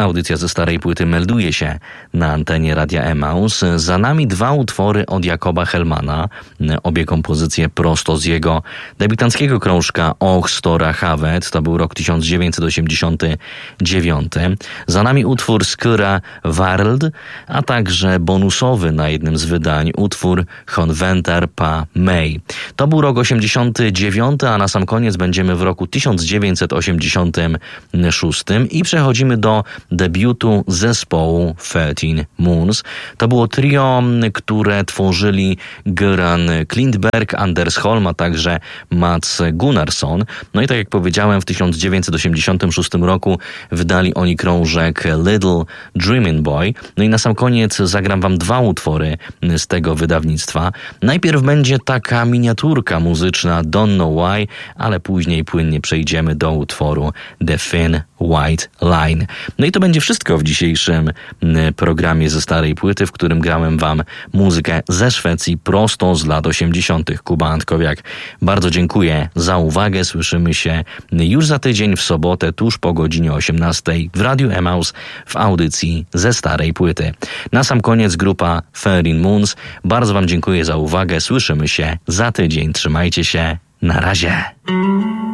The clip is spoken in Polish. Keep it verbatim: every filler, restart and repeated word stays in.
Audycja ze starej płyty melduje się na antenie Radia Emaus. Za nami dwa utwory od Jakoba Hellmana, obie kompozycje prosto z jego debiutanckiego krążka Och Stora Havet, to był rok tysiąc dziewięćset osiemdziesiąty dziewiąty. Za nami utwór Skóra World, a także bonusowy na jednym z wydań utwór Honventer pa May. To był rok osiemdziesiąty dziewiąty, a na sam koniec będziemy w roku tysiąc dziewięćset osiemdziesiątym szóstym i przechodzimy do debiutu zespołu thirteen Moons. To było trio, które tworzyli Göran Klintberg, Anders Holm, a także Mats Gunnarsson. No i tak jak powiedziałem, w tysiąc dziewięćset osiemdziesiątym szóstym roku wydali oni krążek Little Dreamin' Boy. No i na sam koniec zagram wam dwa utwory z tego wydawnictwa. Najpierw będzie taka miniaturka muzyczna Don't Know Why, ale później płynnie przejdziemy do utworu The Thin White Line. No i to będzie wszystko w dzisiejszym programie ze starej płyty, w którym grałem wam muzykę ze Szwecji prosto z lat osiemdziesiątych. Kuba Antkowiak, bardzo dziękuję za uwagę. Słyszymy się już za tydzień w sobotę tuż po godzinie osiemnastej w Radiu Emaus w audycji ze starej płyty. Na sam koniec grupa thirteen Moons. Bardzo wam dziękuję za uwagę. Słyszymy się za tydzień. Trzymajcie się. Na razie.